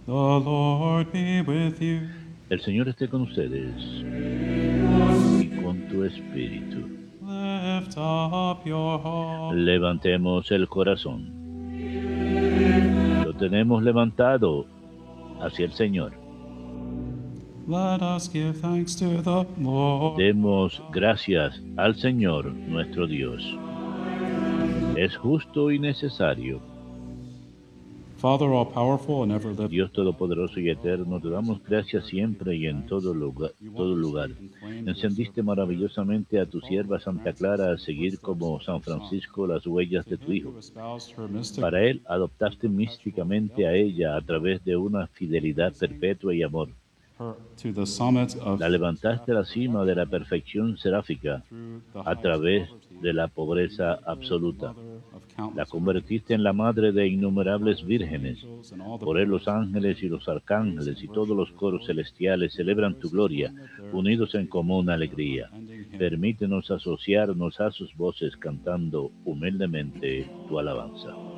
The Lord be with you. El Señor esté con ustedes y con tu espíritu. Lift up your heart. Levantemos el corazón. Lo tenemos levantado hacia el Señor. Let us give thanks to the Lord. Demos gracias al Señor nuestro Dios. Es justo y necesario. Father, all powerful and ever living. Dios Todopoderoso y Eterno, te damos gracias siempre y en todo lugar. Encendiste maravillosamente a tu sierva Santa Clara a seguir como San Francisco las huellas de tu Hijo. Para él adoptaste místicamente a ella a través de una fidelidad perpetua y amor. La levantaste a la cima de la perfección seráfica a través de la pobreza absoluta. La convertiste en la madre de innumerables vírgenes. Por él los ángeles y los arcángeles y todos los coros celestiales celebran tu gloria, unidos en común alegría. Permítenos asociarnos a sus voces cantando humildemente tu alabanza.